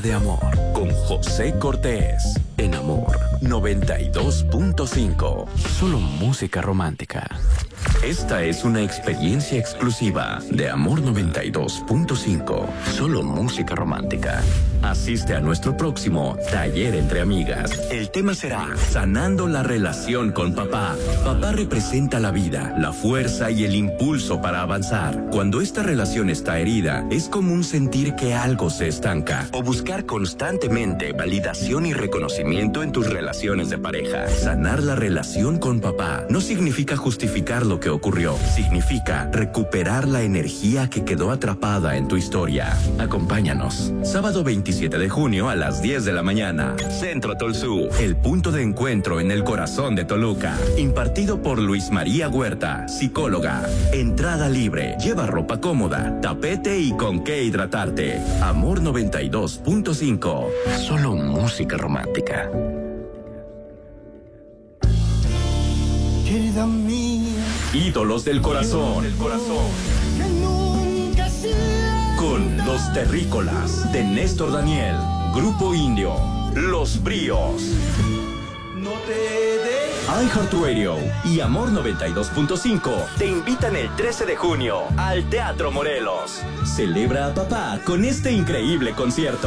de amor con José Cortés en Amor 92.5. Solo música romántica. Esta es una experiencia exclusiva de Amor 92.5. Solo música romántica. Asiste a nuestro próximo taller entre amigas. El tema será sanando la relación con papá. Papá representa la vida, la fuerza y el impulso para avanzar. Cuando esta relación está herida, es común sentir que algo se estanca o buscar constantemente validación y reconocimiento en tus relaciones de pareja. Sanar la relación con papá no significa justificar lo que ocurrió, significa recuperar la energía que quedó atrapada en tu historia. Acompáñanos, sábado 27 de junio a las 10 de la mañana. Centro Tolsú, el punto de encuentro en el corazón de Toluca. Impartido por Luis María Huerta, psicóloga. Entrada libre, lleva ropa cómoda, tapete y con qué hidratarte. Amor 92.5. Solo música romántica. Querida mía, Ídolos del corazón. que nunca sea Con Los Terrícolas de Néstor Daniel. Grupo Indio. Los Bríos. no te dejes. iHeartRadio y Amor 92.5 te invitan el 13 de junio al Teatro Morelos. Celebra a papá con este increíble concierto.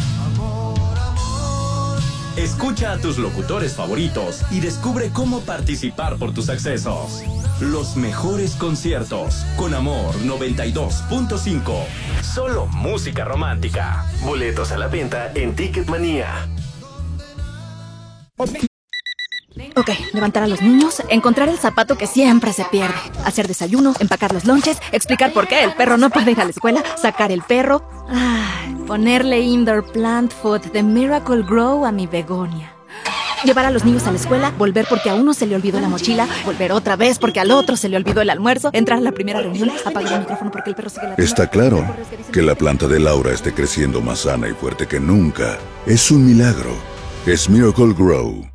Escucha a tus locutores favoritos y descubre cómo participar por tus accesos. Los mejores conciertos con Amor 92.5. Solo música romántica. Boletos a la venta en Ticketmanía. Ok, levantar a los niños, encontrar el zapato que siempre se pierde, hacer desayuno, empacar los lonches, explicar por qué el perro no puede ir a la escuela, sacar el perro, ponerle indoor plant food de Miracle Grow a mi begonia. Llevar a los niños a la escuela, volver porque a uno se le olvidó la mochila, volver otra vez porque al otro se le olvidó el almuerzo, entrar a la primera reunión, apagar el micrófono porque el perro sigue la... Está claro que la planta de Laura esté creciendo más sana y fuerte que nunca. Es un milagro. Es Miracle Grow.